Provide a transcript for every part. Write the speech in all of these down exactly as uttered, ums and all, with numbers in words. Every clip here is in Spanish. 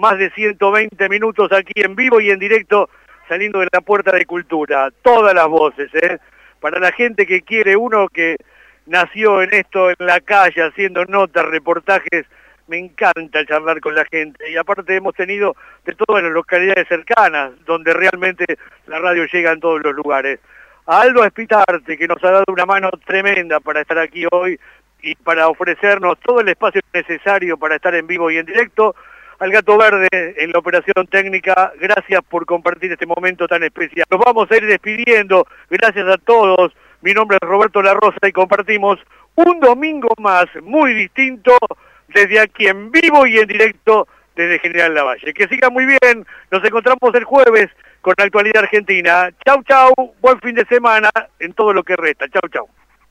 más de ciento veinte minutos aquí en vivo y en directo, saliendo de la Puerta de Cultura. Todas las voces, ¿eh? Para la gente que quiere, uno que nació en esto, en la calle, haciendo notas, reportajes, me encanta charlar con la gente. Y aparte hemos tenido de todas las localidades cercanas, donde realmente la radio llega en todos los lugares. A Aldo Espitarte, que nos ha dado una mano tremenda para estar aquí hoy y para ofrecernos todo el espacio necesario para estar en vivo y en directo. Al Gato Verde en la operación técnica, gracias por compartir este momento tan especial. Nos vamos a ir despidiendo, gracias a todos. Mi nombre es Roberto La Rosa y compartimos un domingo más muy distinto desde aquí en vivo y en directo desde General Lavalle. Que sigan muy bien, nos encontramos el jueves con la actualidad argentina. Chau, chau, buen fin de semana en todo lo que resta. Chau, chau.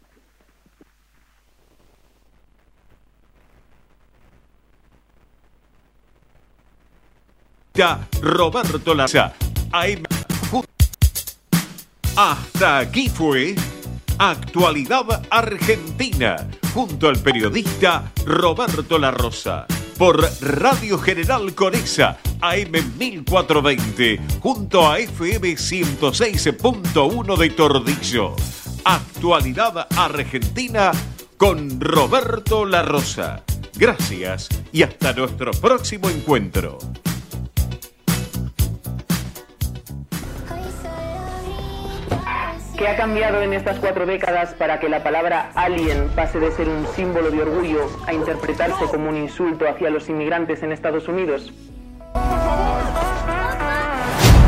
Roberto Laza. Hasta aquí fue Actualidad Argentina, junto al periodista Roberto La Rosa, por Radio General Conesa, A M mil cuatrocientos veinte, junto a F M ciento seis punto uno de Tordillo. Actualidad Argentina con Roberto La Rosa. Gracias y hasta nuestro próximo encuentro. ¿Qué ha cambiado en estas cuatro décadas para que la palabra alien pase de ser un símbolo de orgullo a interpretarse como un insulto hacia los inmigrantes en Estados Unidos?